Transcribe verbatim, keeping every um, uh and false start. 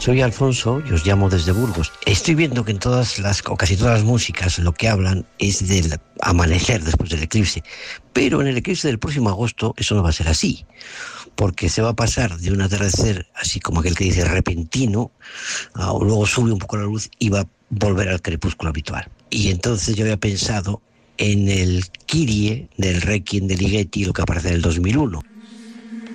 Soy Alfonso y os llamo desde Burgos. Estoy viendo que en todas las, o casi todas las músicas, lo que hablan es del amanecer después del eclipse. Pero en el eclipse del próximo agosto eso no va a ser así, porque se va a pasar de un atardecer, así como aquel que dice repentino, a, o luego sube un poco la luz y va a volver al crepúsculo habitual. Y entonces yo había pensado en el Kyrie del Requiem de Ligeti, lo que aparece en el dos mil uno.